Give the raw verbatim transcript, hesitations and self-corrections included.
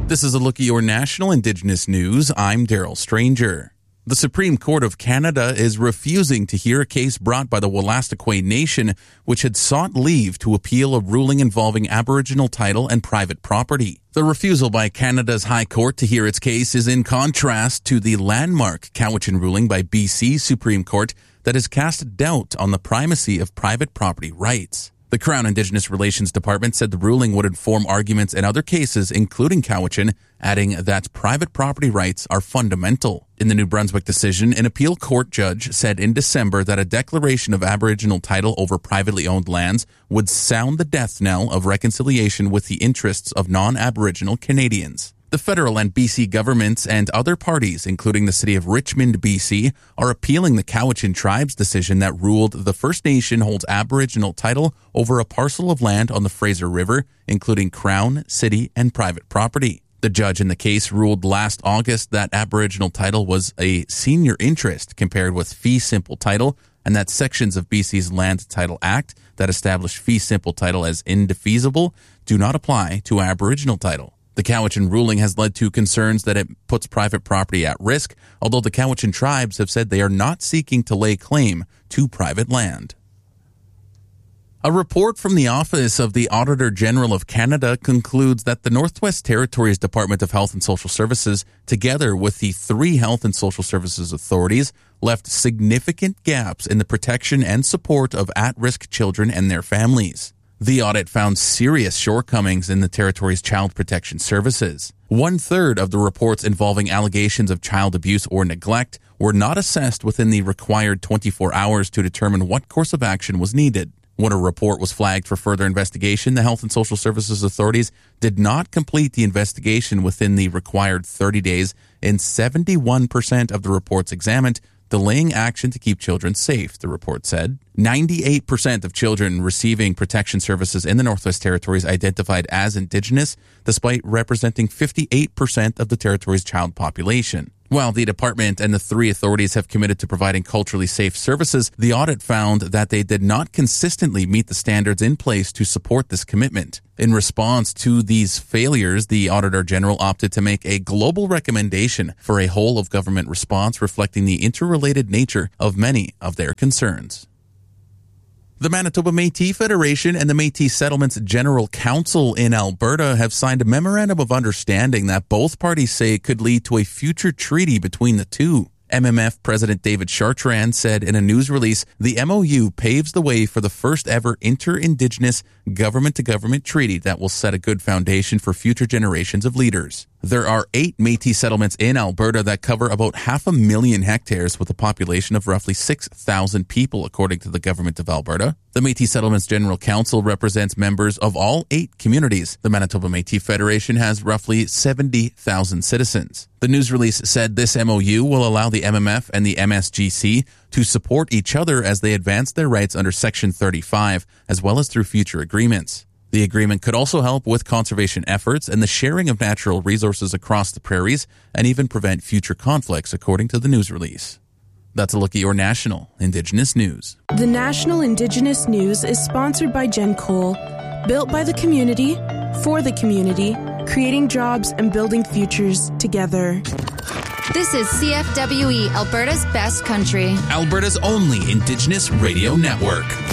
This is a look at your national Indigenous news. I'm Daryl Stranger. The Supreme Court of Canada is refusing to hear a case brought by the Wolastoqey Nation, which had sought leave to appeal a ruling involving Aboriginal title and private property. The refusal by Canada's High Court to hear its case is in contrast to the landmark Cowichan ruling by B C's Supreme Court that has cast doubt on the primacy of private property rights. The Crown Indigenous Relations Department said the ruling would inform arguments in other cases, including Cowichan, adding that private property rights are fundamental. In the New Brunswick decision, an appeal court judge said in December that a declaration of Aboriginal title over privately owned lands would sound the death knell of reconciliation with the interests of non-Aboriginal Canadians. The federal and B C governments and other parties, including the city of Richmond, B C, are appealing the Cowichan tribe's decision that ruled the First Nation holds Aboriginal title over a parcel of land on the Fraser River, including Crown, city, and private property. The judge in the case ruled last August that Aboriginal title was a senior interest compared with fee simple title, and that sections of B C's Land Title Act that establish fee simple title as indefeasible do not apply to Aboriginal title. The Cowichan ruling has led to concerns that it puts private property at risk, although the Cowichan tribes have said they are not seeking to lay claim to private land. A report from the Office of the Auditor General of Canada concludes that the Northwest Territories Department of Health and Social Services, together with the three health and social services authorities, left significant gaps in the protection and support of at-risk children and their families. The audit found serious shortcomings in the territory's child protection services. One-third of the reports involving allegations of child abuse or neglect were not assessed within the required twenty-four hours to determine what course of action was needed. When a report was flagged for further investigation, the Health and Social Services authorities did not complete the investigation within the required thirty days in seventy-one percent of the reports examined, delaying action to keep children safe, the report said. ninety-eight percent of children receiving protection services in the Northwest Territories identified as Indigenous, despite representing fifty-eight percent of the territory's child population. While the department and the three authorities have committed to providing culturally safe services, the audit found that they did not consistently meet the standards in place to support this commitment. In response to these failures, the Auditor General opted to make a global recommendation for a whole-of-government response reflecting the interrelated nature of many of their concerns. The Manitoba Métis Federation and the Métis Settlements General Council in Alberta have signed a memorandum of understanding that both parties say could lead to a future treaty between the two. M M F President David Chartrand said in a news release, the M O U paves the way for the first ever inter-Indigenous government-to-government treaty that will set a good foundation for future generations of leaders. There are eight Métis settlements in Alberta that cover about half a million hectares with a population of roughly six thousand people, according to the Government of Alberta. The Métis Settlements General Council represents members of all eight communities. The Manitoba Métis Federation has roughly seventy thousand citizens. The news release said this M O U will allow the M M F and the M S G C to support each other as they advance their rights under Section thirty-five, as well as through future agreements. The agreement could also help with conservation efforts and the sharing of natural resources across the prairies and even prevent future conflicts, according to the news release. That's a look at your national Indigenous news. The National Indigenous News is sponsored by Gen Cole, built by the community, for the community, creating jobs and building futures together. This is C F W E, Alberta's best country. Alberta's only Indigenous radio network.